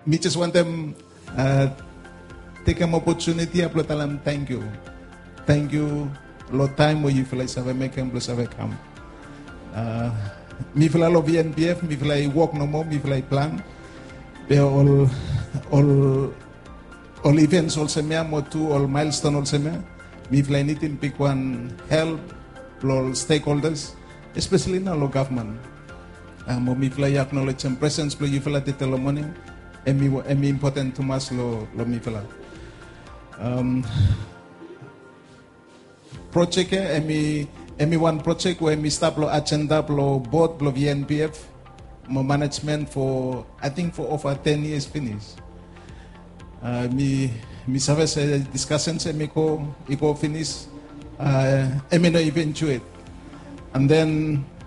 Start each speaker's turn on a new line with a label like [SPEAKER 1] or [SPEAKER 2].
[SPEAKER 1] me just want them take an opportunity to tell them thank you. Thank you. Lot time where you feel like save make them plus save come. Me feel like love NPF, me feel like work no more, me feel like plan. They all events also me more too, all milestone also me. Me feel like need to pick one help all stakeholders, especially now local government. Me feel like acknowledge some presence, play you feel like the telomony, and me important to mas lo me feel like. Project emi one project where me start lo agenda lo board lo VNPF mo management for I think for over 10 years finish. Me service discussion se me ko finish emi no eventuate and then